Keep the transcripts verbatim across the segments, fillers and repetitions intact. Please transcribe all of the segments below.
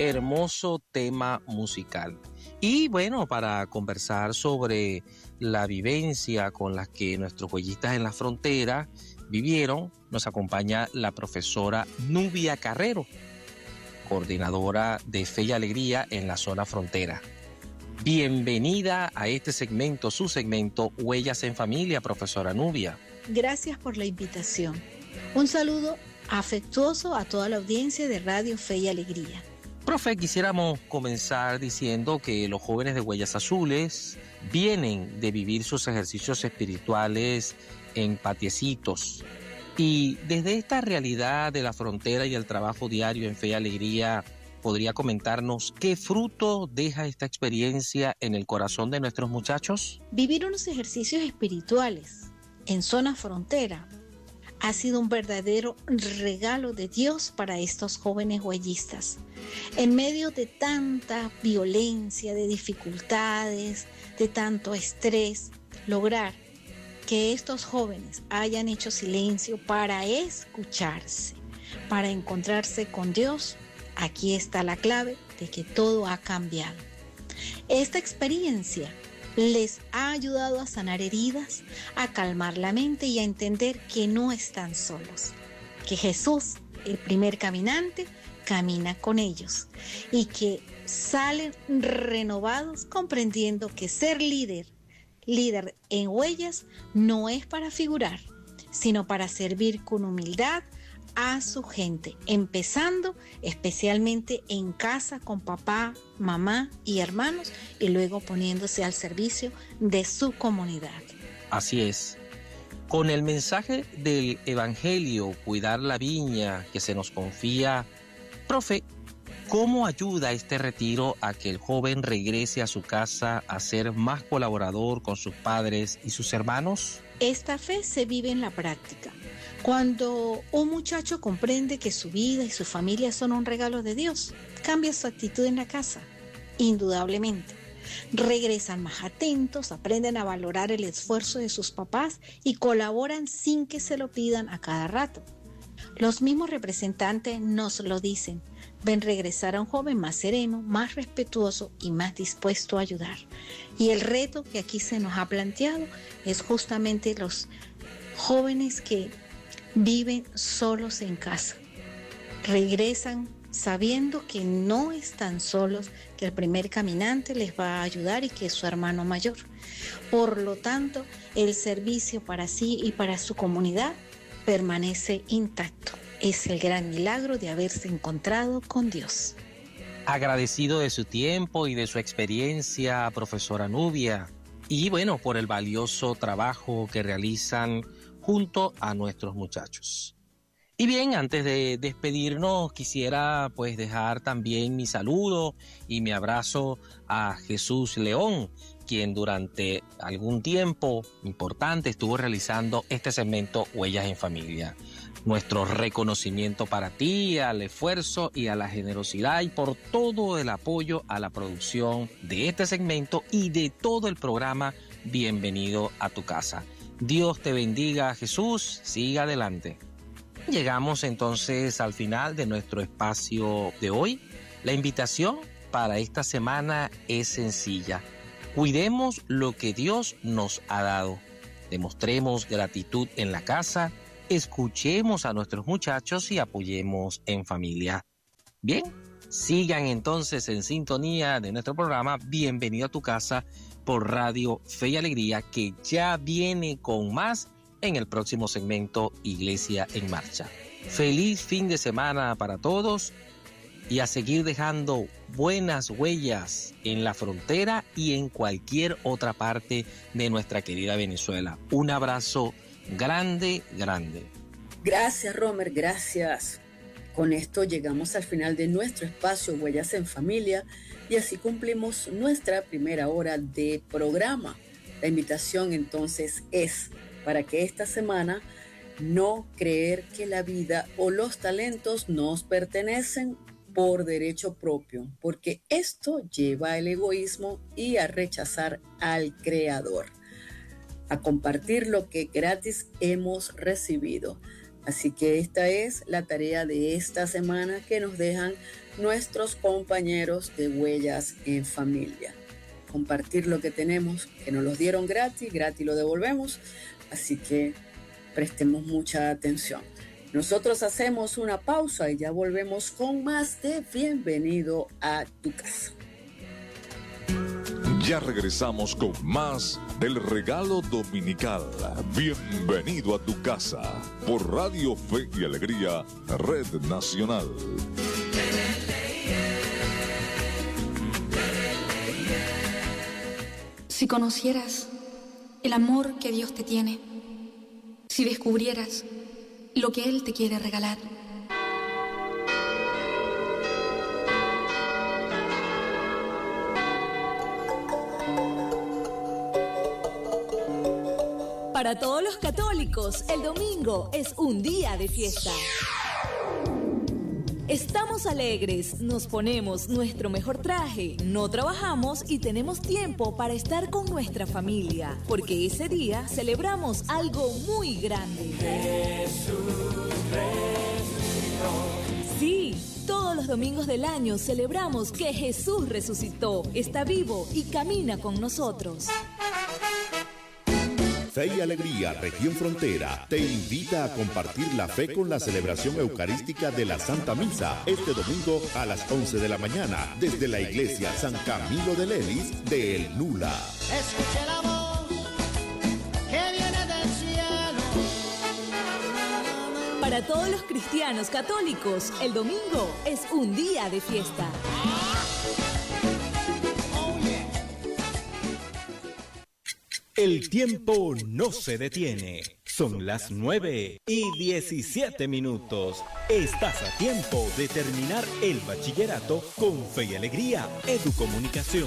hermoso tema musical. Y bueno, para conversar sobre la vivencia con la que nuestros huellistas en la frontera vivieron, nos acompaña la profesora Nubia Carrero, coordinadora de Fe y Alegría en la zona frontera. Bienvenida a este segmento, su segmento Huellas en Familia, profesora Nubia. Gracias por la invitación. Un saludo afectuoso a toda la audiencia de Radio Fe y Alegría. Profe, quisiéramos comenzar diciendo que los jóvenes de Huellas Azules vienen de vivir sus ejercicios espirituales en patiecitos. Y desde esta realidad de la frontera y el trabajo diario en Fe y Alegría, ¿podría comentarnos qué fruto deja esta experiencia en el corazón de nuestros muchachos? Vivir unos ejercicios espirituales en zona frontera ha sido un verdadero regalo de Dios para estos jóvenes huellistas. En medio de tanta violencia, de dificultades, de tanto estrés, lograr que estos jóvenes hayan hecho silencio para escucharse, para encontrarse con Dios, aquí está la clave de que todo ha cambiado. Esta experiencia les ha ayudado a sanar heridas, a calmar la mente y a entender que no están solos, que Jesús, el primer caminante, camina con ellos y que salen renovados comprendiendo que ser líder, líder en Huellas no es para figurar, sino para servir con humildad a su gente, empezando especialmente en casa con papá, mamá y hermanos y luego poniéndose al servicio de su comunidad. Así es. Con el mensaje del Evangelio, cuidar la viña que se nos confía, profe, ¿cómo ayuda este retiro a que el joven regrese a su casa a ser más colaborador con sus padres y sus hermanos? Esta fe se vive en la práctica. Cuando un muchacho comprende que su vida y su familia son un regalo de Dios, cambia su actitud en la casa, indudablemente. Regresan más atentos, aprenden a valorar el esfuerzo de sus papás y colaboran sin que se lo pidan a cada rato. Los mismos representantes nos lo dicen. Ven regresar a un joven más sereno, más respetuoso y más dispuesto a ayudar. Y el reto que aquí se nos ha planteado es justamente los jóvenes que viven solos en casa. Regresan sabiendo que no están solos, que el primer caminante les va a ayudar y que es su hermano mayor. Por lo tanto, el servicio para sí y para su comunidad permanece intacto. Es el gran milagro de haberse encontrado con Dios. Agradecido de su tiempo y de su experiencia, profesora Nubia, y bueno, por el valioso trabajo que realizan junto a nuestros muchachos. Y bien, antes de despedirnos, quisiera pues dejar también mi saludo y mi abrazo a Jesús León, quien durante algún tiempo importante estuvo realizando este segmento Huellas en Familia. Nuestro reconocimiento para ti, al esfuerzo y a la generosidad y por todo el apoyo a la producción de este segmento y de todo el programa Bienvenido a tu casa. Dios te bendiga, Jesús, siga adelante. Llegamos entonces al final de nuestro espacio de hoy. La invitación para esta semana es sencilla. Cuidemos lo que Dios nos ha dado. Demostremos gratitud en la casa, escuchemos a nuestros muchachos y apoyemos en familia. Bien, sigan entonces en sintonía de nuestro programa Bienvenido a tu casa por Radio Fe y Alegría, que ya viene con más en el próximo segmento Iglesia en Marcha. Feliz fin de semana para todos y a seguir dejando buenas huellas en la frontera y en cualquier otra parte de nuestra querida Venezuela. Un abrazo grande, grande. Gracias, Romer, gracias. Con esto llegamos al final de nuestro espacio Huellas en Familia y así cumplimos nuestra primera hora de programa. La invitación entonces es para que esta semana no creer que la vida o los talentos nos pertenecen por derecho propio, porque esto lleva al egoísmo y a rechazar al Creador, a compartir lo que gratis hemos recibido. Así que esta es la tarea de esta semana que nos dejan nuestros compañeros de Huellas en Familia. Compartir lo que tenemos, que nos los dieron gratis, gratis lo devolvemos, así que prestemos mucha atención. Nosotros hacemos una pausa y ya volvemos con más de Bienvenido a tu casa. Ya regresamos con más del regalo dominical. Bienvenido a tu casa por Radio Fe y Alegría, Red Nacional. Si conocieras el amor que Dios te tiene, si descubrieras lo que Él te quiere regalar. Para todos los católicos, el domingo es un día de fiesta. Estamos alegres, nos ponemos nuestro mejor traje, no trabajamos y tenemos tiempo para estar con nuestra familia, porque ese día celebramos algo muy grande. Jesús resucitó. Sí, todos los domingos del año celebramos que Jesús resucitó, está vivo y camina con nosotros. Fe y Alegría, Región Frontera, te invita a compartir la fe con la celebración eucarística de la Santa Misa este domingo a las once de la mañana desde la Iglesia San Camilo de Lelis de El Nula. Escuche la voz que viene del cielo. Para todos los cristianos católicos, el domingo es un día de fiesta. El tiempo no se detiene. Son las nueve y diecisiete minutos. Estás a tiempo de terminar el bachillerato con Fe y Alegría Educomunicación.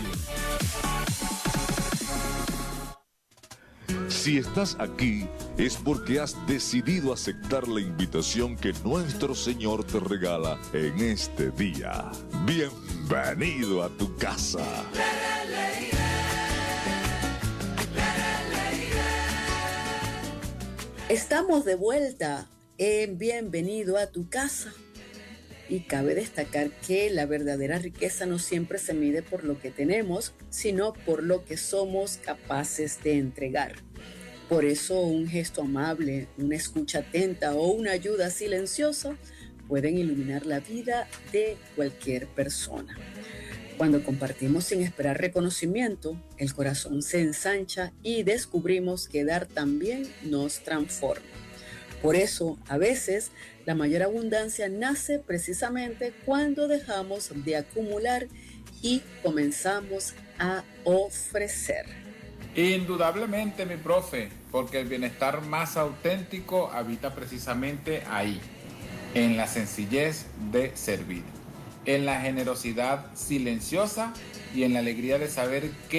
Si estás aquí es porque has decidido aceptar la invitación que nuestro Señor te regala en este día. Bienvenido a tu casa. Estamos de vuelta en Bienvenido a tu casa y cabe destacar que la verdadera riqueza no siempre se mide por lo que tenemos, sino por lo que somos capaces de entregar. Por eso un gesto amable, una escucha atenta o una ayuda silenciosa pueden iluminar la vida de cualquier persona. Cuando compartimos sin esperar reconocimiento, el corazón se ensancha y descubrimos que dar también nos transforma. Por eso, a veces, la mayor abundancia nace precisamente cuando dejamos de acumular y comenzamos a ofrecer. Indudablemente, mi profe, porque el bienestar más auténtico habita precisamente ahí, en la sencillez de servir, en la generosidad silenciosa y en la alegría de saber que